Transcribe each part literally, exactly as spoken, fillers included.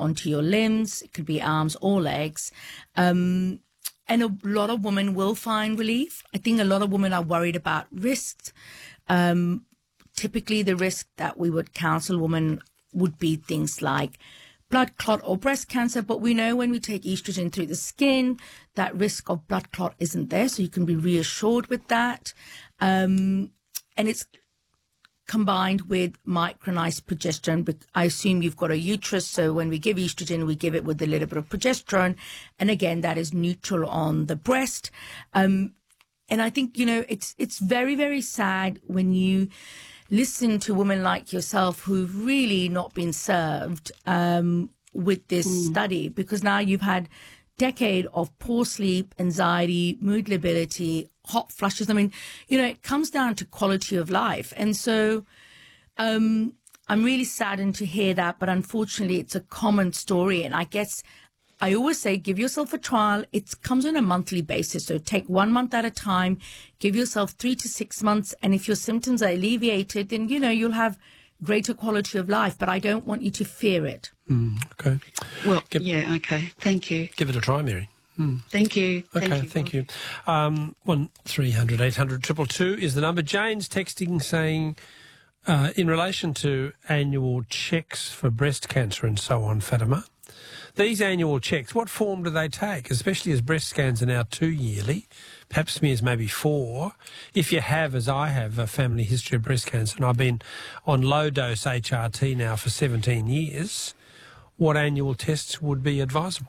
onto your limbs. It could be arms or legs. Um, and a lot of women will find relief. I think a lot of women are worried about risks. Um, typically, the risk that we would counsel women would be things like blood clot or breast cancer. But we know when we take estrogen through the skin, that risk of blood clot isn't there. So you can be reassured with that. Um, and it's combined with micronized progesterone. But I assume you've got a uterus, so when we give estrogen, we give it with a little bit of progesterone. And again, that is neutral on the breast. Um, and I think, you know, it's it's very, very sad when you listen to women like yourself who've really not been served um, with this mm. study, because now you've had decade of poor sleep, anxiety, mood lability, hot flushes. I mean, you know, it comes down to quality of life. And so um, I'm really saddened to hear that, but unfortunately it's a common story. And I guess I always say, give yourself a trial. It comes on a monthly basis. So take one month at a time, give yourself three to six months. And if your symptoms are alleviated, then, you know, you'll have greater quality of life. But I don't want you to fear it. Mm, okay. Well, give, yeah, okay. Thank you. Give it a try, Mary. Mm. Thank you. Okay, thank you. Thank you. Um, one three hundred eight hundred two two two is the number. Jane's texting saying, uh, in relation to annual checks for breast cancer and so on, Fatima, these annual checks, what form do they take, especially as breast scans are now two yearly, pap smears maybe four? If you have, as I have, a family history of breast cancer, and I've been on low-dose H R T now for seventeen years, what annual tests would be advisable?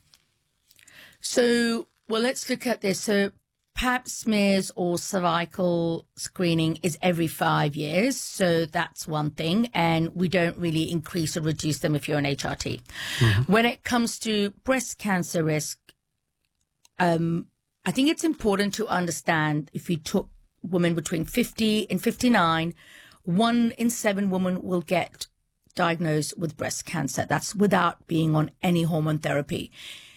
So, well, let's look at this. So pap smears or cervical screening is every five years. So that's one thing. And we don't really increase or reduce them if you're an H R T. Mm-hmm. When it comes to breast cancer risk, um, I think it's important to understand if you took women between fifty and fifty-nine, one in seven women will get diagnosed with breast cancer. That's without being on any hormone therapy.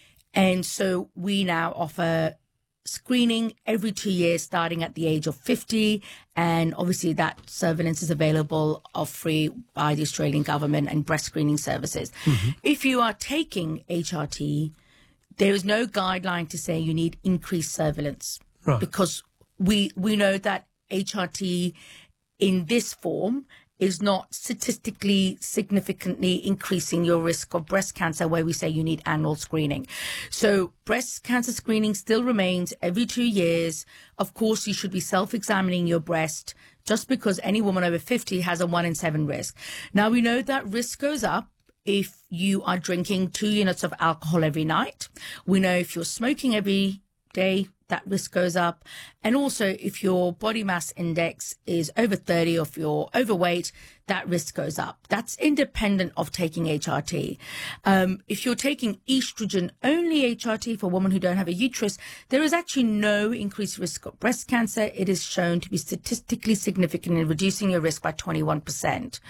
And so we now offer screening every two years, starting at the age of fifty. And obviously that surveillance is available of free by the Australian government and breast screening services. Mm-hmm. If you are taking H R T, there is no guideline to say you need increased surveillance. Right. Because we, we know that H R T in this form is not statistically significantly increasing your risk of breast cancer, where we say you need annual screening. So breast cancer screening still remains every two years. Of course, you should be self-examining your breast, just because any woman over fifty has a one in seven risk. Now, we know that risk goes up if you are drinking two units of alcohol every night. We know if you're smoking every day, that risk goes up. And also, if your body mass index is over thirty or if you're overweight, that risk goes up. That's independent of taking H R T. Um, if you're taking estrogen-only H R T for women who don't have a uterus, there is actually no increased risk of breast cancer. It is shown to be statistically significant in reducing your risk by twenty-one percent.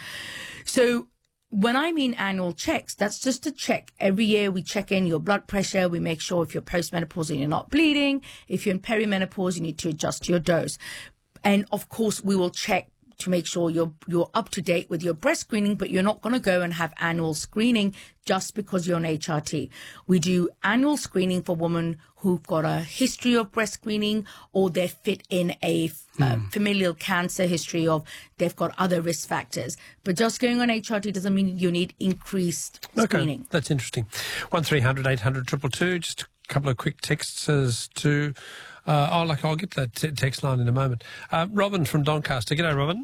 So when I mean annual checks, that's just a check. Every year we check in your blood pressure. We make sure if you're postmenopausal and you're not bleeding. If you're in perimenopause, you need to adjust your dose. And of course, we will check to make sure you're you're up to date with your breast screening, but you're not going to go and have annual screening just because you're on H R T. We do annual screening for women who've got a history of breast screening, or they fit in a mm. uh, familial cancer history of they've got other risk factors. But just going on H R T doesn't mean you need increased screening. Okay, that's interesting. one three hundred eight hundred two two two, just a couple of quick texts as to... Uh, oh, like I'll get that t- text line in a moment. Uh, Robin from Doncaster. G'day, Robin.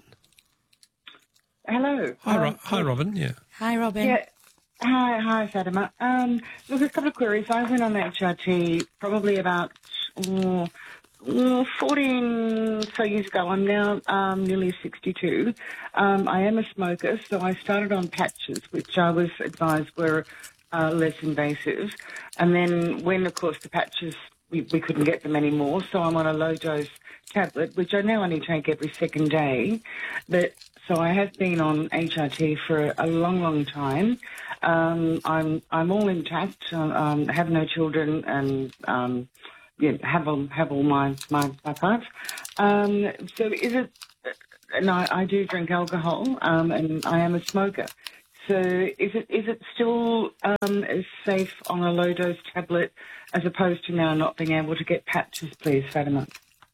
Hello. Hi, um, Ro- hi, Robin. Yeah. Hi, Robin. Yeah. Hi, hi, Fatima. Um, look, a couple of queries. I went on H R T probably about oh, oh, fourteen so years ago. I'm now um, nearly sixty-two. Um, I am a smoker, so I started on patches, which I was advised were uh, less invasive. And then when, of course, the patches... We, we couldn't get them anymore, so I'm on a low-dose tablet, which I now only take every second day. But so I have been on H R T for a long, long time. Um, I'm I'm all intact. Um, have no children, and um, yeah, have all have all my my, my parts. Um, so is it? And I, I do drink alcohol, um, and I am a smoker. So is it is it still um, as safe on a low-dose tablet as opposed to now not being able to get patches, please, Fatima?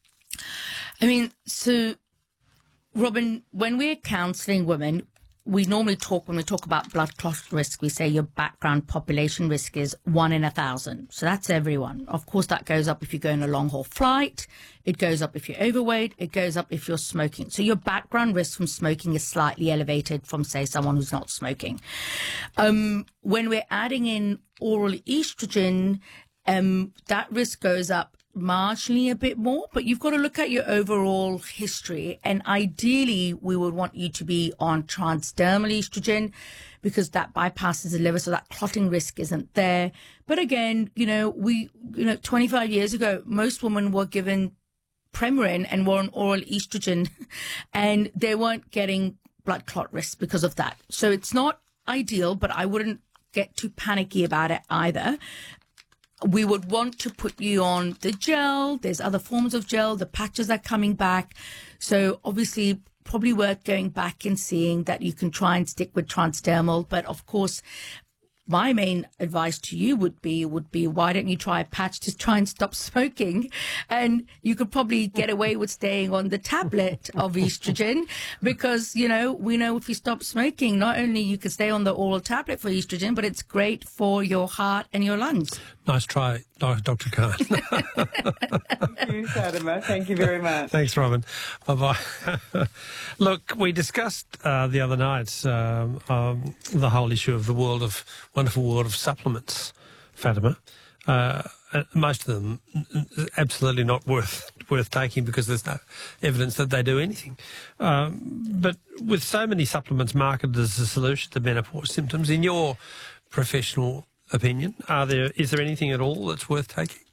I mean, so, Robin, when we're counselling women, we normally talk, when we talk about blood clot risk, we say your background population risk is one in a thousand. So that's everyone. Of course, that goes up if you go on a long haul flight. It goes up if you're overweight. It goes up if you're smoking. So your background risk from smoking is slightly elevated from, say, someone who's not smoking. Um, when we're adding in oral estrogen, um, that risk goes up marginally a bit more, but you've got to look at your overall history. And ideally, we would want you to be on transdermal estrogen because that bypasses the liver, so that clotting risk isn't there. But again, you know, we, you know, twenty-five years ago, most women were given Premarin and were on oral estrogen, and they weren't getting blood clot risk because of that. So it's not ideal, but I wouldn't get too panicky about it either. We would want to put you on the gel. There's other forms of gel. The patches are coming back. So obviously, probably worth going back and seeing that you can try and stick with transdermal. But of course, my main advice to you would be, would be, why don't you try a patch to try and stop smoking? And you could probably get away with staying on the tablet of estrogen because, you know, we know if you stop smoking, not only you can stay on the oral tablet for estrogen, but it's great for your heart and your lungs. Nice try, Doctor Khan. Thank you, Fatima. Thank you very much. Thanks, Robin. Bye-bye. Look, we discussed uh, the other night um, um, the whole issue of the world of wonderful world of supplements, Fatima. Uh, most of them absolutely not worth worth taking because there's no evidence that they do anything. Um, but with so many supplements marketed as a solution to menopause symptoms, in your professional opinion, are there is there anything at all that's worth taking?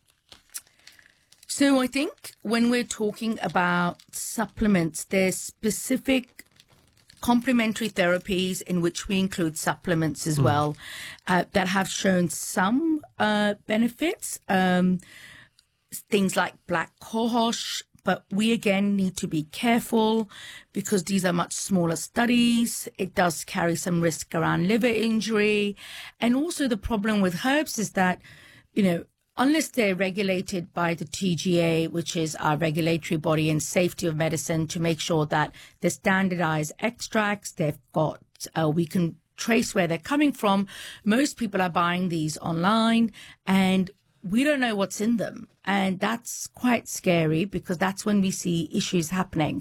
So I think when we're talking about supplements, there's specific complementary therapies in which we include supplements as mm. well uh, that have shown some uh, benefits, um, things like black cohosh. But we, again, need to be careful because these are much smaller studies. It does carry some risk around liver injury. And also the problem with herbs is that, you know, unless they're regulated by the T G A, which is our regulatory body in safety of medicine, to make sure that they're standardized extracts, they've got, uh, we can trace where they're coming from. Most people are buying these online and we don't know what's in them. And that's quite scary because that's when we see issues happening.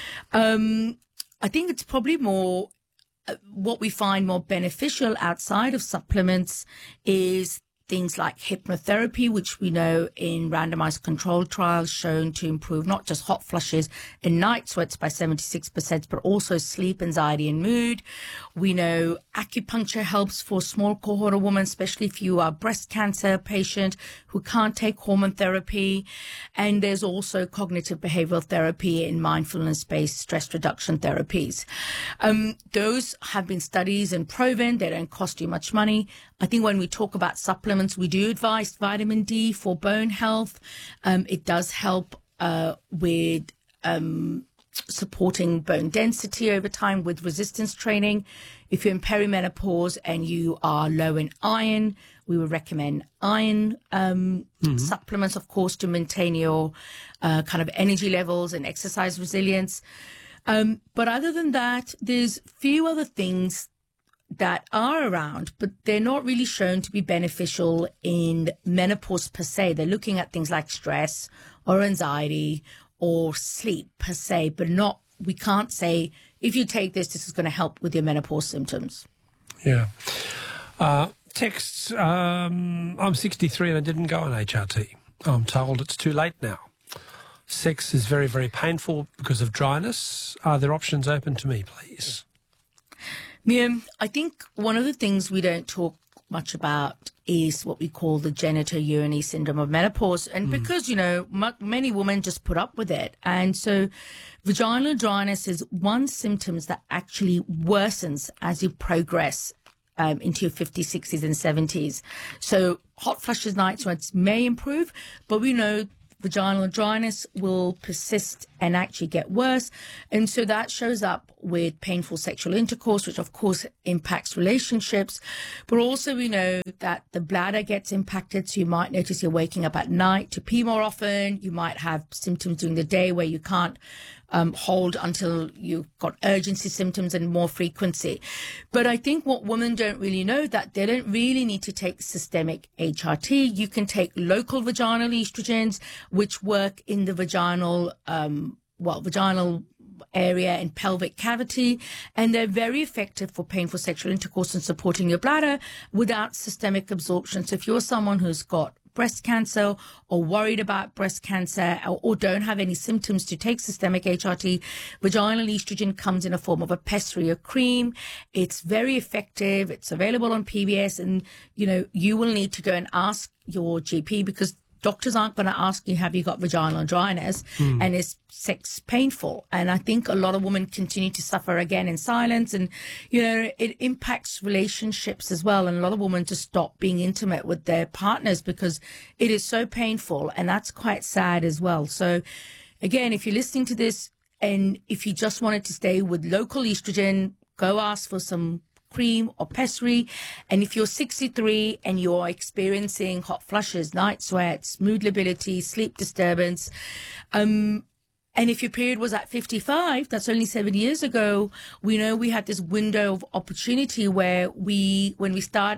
Um, I think it's probably more, uh, what we find more beneficial outside of supplements is things like hypnotherapy, which we know in randomized controlled trials shown to improve not just hot flushes and night sweats by seventy-six percent, but also sleep, anxiety, and mood. We know acupuncture helps for small cohort of women, especially if you are a breast cancer patient who can't take hormone therapy. And there's also cognitive behavioral therapy and mindfulness-based stress reduction therapies. Um, those have been studies and proven. They don't cost you much money. I think when we talk about supplements, we do advise vitamin D for bone health. Um, it does help uh, with um, supporting bone density over time with resistance training. If you're in perimenopause and you are low in iron, we would recommend iron um, mm-hmm. supplements, of course, to maintain your uh, kind of energy levels and exercise resilience. Um, but other than that, there's few other things that are around, but they're not really shown to be beneficial in menopause per se. They're looking at things like stress or anxiety or sleep per se, but not, we can't say, if you take this, this is going to help with your menopause symptoms. Yeah. Uh, texts, um, I'm sixty-three and I didn't go on H R T. I'm told it's too late now. Sex is very, very painful because of dryness. Are there options open to me, please? Miriam, I think one of the things we don't talk much about is what we call the genitourinary syndrome of menopause. And mm. because, you know, m- many women just put up with it. And so vaginal dryness is one symptom that actually worsens as you progress um, into your fifties, sixties and seventies. So hot flushes, night sweats may improve, but we know vaginal dryness will persist and actually get worse. And so that shows up with painful sexual intercourse, which of course impacts relationships. But also we know that the bladder gets impacted. So you might notice you're waking up at night to pee more often. You might have symptoms during the day where you can't Um, hold until you've got urgency symptoms and more frequency. But I think what women don't really know that they don't really need to take systemic H R T. You can take local vaginal estrogens, which work in the vaginal, um, well, vaginal area and pelvic cavity, and they're very effective for painful sexual intercourse and supporting your bladder without systemic absorption. So if you're someone who's got breast cancer or worried about breast cancer or, or don't have any symptoms to take systemic H R T, vaginal estrogen comes in a form of a pessary, a cream. It's very effective. It's available on P B S, and, you know, you will need to go and ask your G P because doctors aren't going to ask you, have you got vaginal dryness? Mm. And is sex painful? And I think a lot of women continue to suffer again in silence. And, you know, it impacts relationships as well. And a lot of women just stop being intimate with their partners because it is so painful. And that's quite sad as well. So, again, if you're listening to this and if you just wanted to stay with local estrogen, go ask for some cream or pessary. And if you're sixty-three and you're experiencing hot flushes, night sweats, mood lability, sleep disturbance, um, and if your period was at fifty-five, that's only seven years ago, we know we had this window of opportunity where we, when we start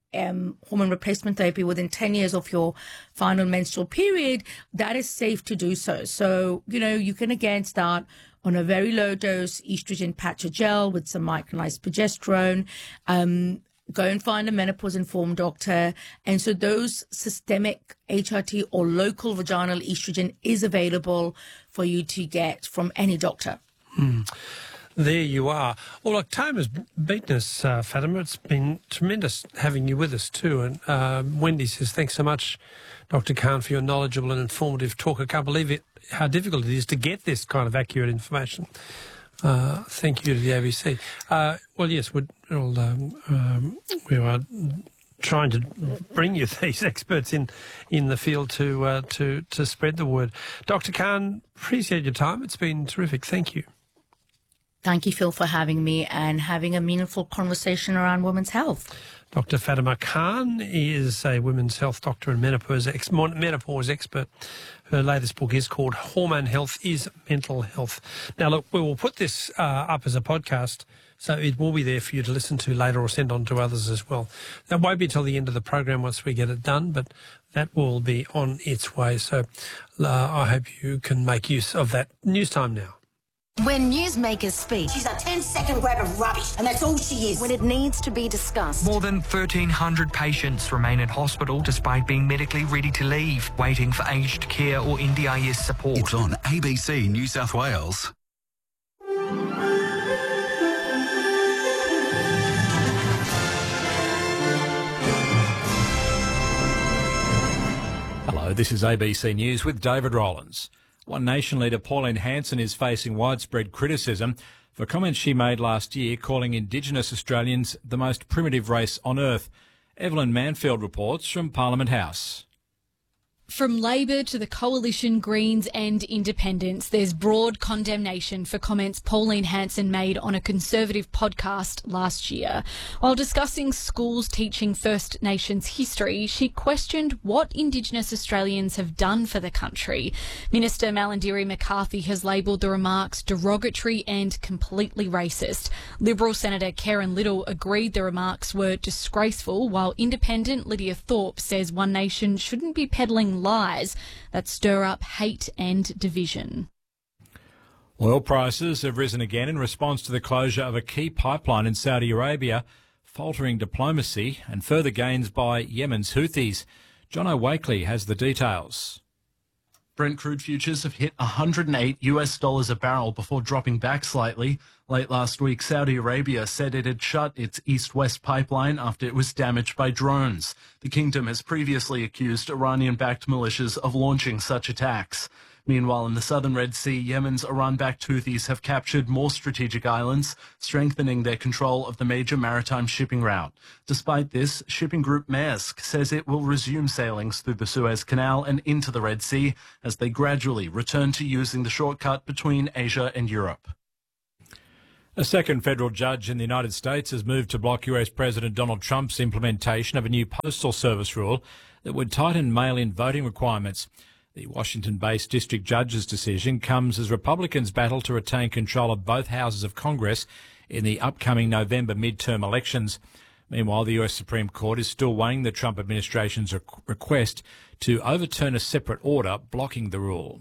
um, hormone replacement therapy within ten years of your final menstrual period, that is safe to do so. So, you know, you can again start on a very low dose estrogen patch or gel with some micronized progesterone. Um, go and find a menopause-informed doctor. And so those systemic H R T or local vaginal estrogen is available for you to get from any doctor. Hmm. There you are. Well, look, time has beaten us, uh, Fatima. It's been tremendous having you with us too. And uh, Wendy says, thanks so much, Doctor Khan, for your knowledgeable and informative talk. I can't believe it, how difficult it is to get this kind of accurate information. Uh, thank you to the A B C. Uh, well, yes, we're, we'll, um, um, we are trying to bring you these experts in, in the field to, uh, to, to spread the word. Doctor Khan, appreciate your time. It's been terrific. Thank you. Thank you, Phil, for having me and having a meaningful conversation around women's health. Doctor Fatima Khan is a women's health doctor and menopause, ex menopause expert. Her latest book is called Hormone Health is Mental Health. Now, look, we will put this uh, up as a podcast, so it will be there for you to listen to later or send on to others as well. That won't be until the end of the program once we get it done, but that will be on its way. So uh, I hope you can make use of that. News time now. When newsmakers speak, she's a ten-second grab of rubbish, and that's all she is. When it needs to be discussed. More than thirteen hundred patients remain in hospital despite being medically ready to leave, waiting for aged care or N D I S support. It's on A B C New South Wales. Hello, this is A B C News with David Rowlands. One Nation leader Pauline Hanson is facing widespread criticism for comments she made last year calling Indigenous Australians the most primitive race on earth. Evelyn Manfield reports from Parliament House. From Labor to the Coalition, Greens and Independents, there's broad condemnation for comments Pauline Hanson made on a Conservative podcast last year. While discussing schools teaching First Nations history, she questioned what Indigenous Australians have done for the country. Minister Malarndirri McCarthy has labelled the remarks derogatory and completely racist. Liberal Senator Karen Little agreed the remarks were disgraceful, while Independent Lydia Thorpe says One Nation shouldn't be peddling lies that stir up hate and division. Oil prices have risen again in response to the closure of a key pipeline in Saudi Arabia, faltering diplomacy and further gains by Yemen's Houthis. John O'Wakely has the details. Brent crude futures have hit one hundred eight US dollars a barrel before dropping back slightly. Late last week, Saudi Arabia said it had shut its east-west pipeline after it was damaged by drones. The kingdom has previously accused Iranian-backed militias of launching such attacks. Meanwhile, in the southern Red Sea, Yemen's Iran-backed Houthis have captured more strategic islands, strengthening their control of the major maritime shipping route. Despite this, shipping group Maersk says it will resume sailings through the Suez Canal and into the Red Sea as they gradually return to using the shortcut between Asia and Europe. A second federal judge in the United States has moved to block U S President Donald Trump's implementation of a new postal service rule that would tighten mail-in voting requirements. The Washington-based district judge's decision comes as Republicans battle to retain control of both houses of Congress in the upcoming November midterm elections. Meanwhile, the U S Supreme Court is still weighing the Trump administration's request to overturn a separate order blocking the rule.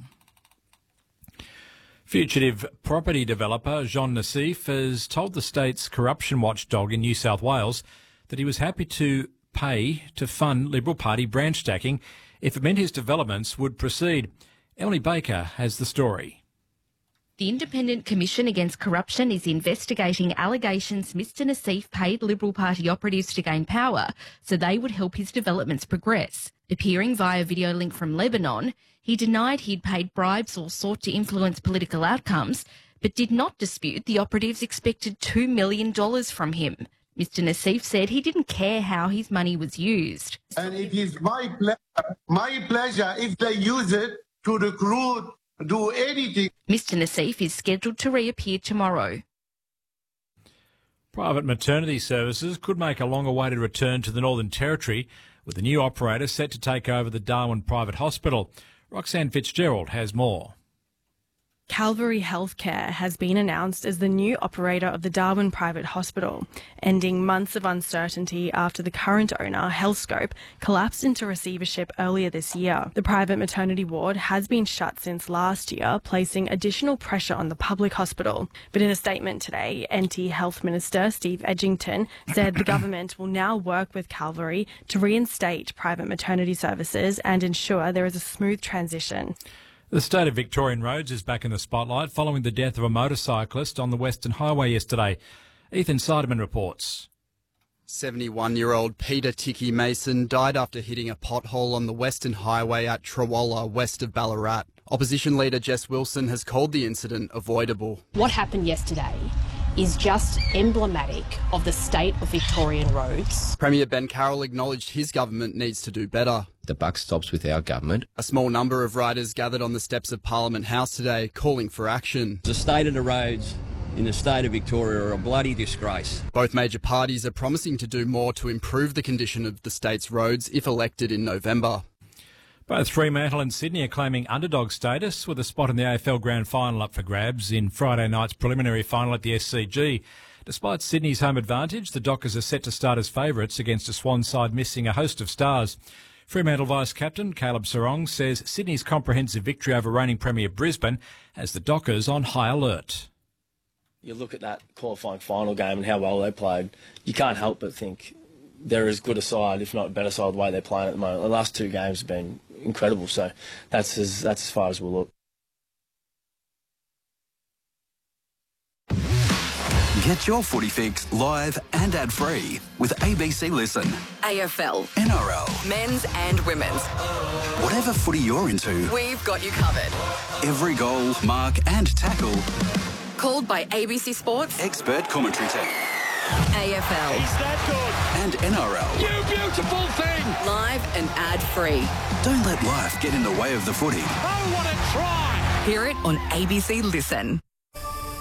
Fugitive property developer Jean Nassif has told the state's corruption watchdog in New South Wales that he was happy to pay to fund Liberal Party branch stacking if it meant his developments would proceed. Emily Baker has the story. The Independent Commission Against Corruption is investigating allegations Mister Nassif paid Liberal Party operatives to gain power so they would help his developments progress. Appearing via video link from Lebanon, he denied he'd paid bribes or sought to influence political outcomes, but did not dispute the operatives expected two million dollars from him. Mister Nassif said he didn't care how his money was used. And it is my pleasure, my pleasure if they use it to recruit, do anything. Mister Nassif is scheduled to reappear tomorrow. Private maternity services could make a long-awaited return to the Northern Territory, with the new operator set to take over the Darwin Private Hospital. Roxanne Fitzgerald has more. Calvary Healthcare has been announced as the new operator of the Darwin Private Hospital, ending months of uncertainty after the current owner, Healthscope, collapsed into receivership earlier this year. The private maternity ward has been shut since last year, placing additional pressure on the public hospital. But in a statement today, N T Health Minister Steve Edgington said the government will now work with Calvary to reinstate private maternity services and ensure there is a smooth transition. The state of Victorian roads is back in the spotlight following the death of a motorcyclist on the Western Highway yesterday. Ethan Seidemann reports. seventy-one-year-old Peter Ticky Mason died after hitting a pothole on the Western Highway at Trawalla, west of Ballarat. Opposition leader Jess Wilson has called the incident avoidable. What happened yesterday is just emblematic of the state of Victorian roads. Premier Ben Carroll acknowledged his government needs to do better. The buck stops with our government. A small number of riders gathered on the steps of Parliament House today, calling for action. The state of the roads in the state of Victoria are a bloody disgrace. Both major parties are promising to do more to improve the condition of the state's roads if elected in November. Both Fremantle and Sydney are claiming underdog status, with a spot in the A F L Grand Final up for grabs in Friday night's preliminary final at the S C G. Despite Sydney's home advantage, the Dockers are set to start as favourites against a Swan side missing a host of stars. Fremantle Vice-Captain Caleb Sarong says Sydney's comprehensive victory over reigning Premier Brisbane has the Dockers on high alert. You look at that qualifying final game and how well they played, you can't help but think they're as good a side, if not a better side, the way they're playing at the moment. The last two games have been incredible, so that's as, that's as far as we'll look. Get your footy fix live and ad-free with A B C Listen. A F L, N R L, men's and women's. Whatever footy you're into, we've got you covered. Every goal, mark and tackle. Called by A B C Sports expert commentary team. A F L. Is that good? And N R L. You beautiful thing! Live and ad-free. Don't let life get in the way of the footy. Oh, what a try! Hear it on A B C Listen.